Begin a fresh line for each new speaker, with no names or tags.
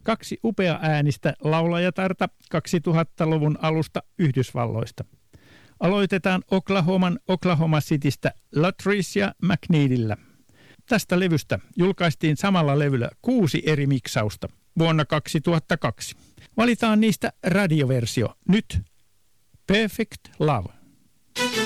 2 upea äänistä laulajatarta 2000-luvun alusta Yhdysvalloista. Aloitetaan Oklahoma Citystä Latricia McNeilillä. Tästä levystä julkaistiin samalla levyllä 6 eri miksausta vuonna 2002. Valitaan niistä radioversio. Nyt Perfect Love.